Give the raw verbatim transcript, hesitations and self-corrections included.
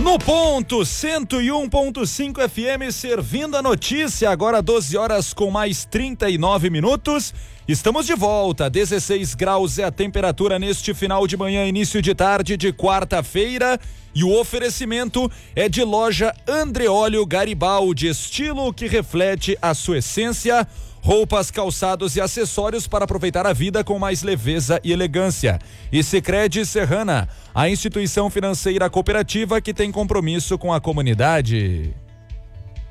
No ponto, cento e um ponto cinco F M, servindo a notícia, agora doze horas com mais trinta e nove minutos. Estamos de volta, dezesseis graus é a temperatura neste final de manhã, início de tarde de quarta-feira. E o oferecimento é de loja Andreóleo Garibaldi, estilo que reflete a sua essência. Roupas, calçados e acessórios para aproveitar a vida com mais leveza e elegância. E Sicredi Serrana, a instituição financeira cooperativa que tem compromisso com a comunidade.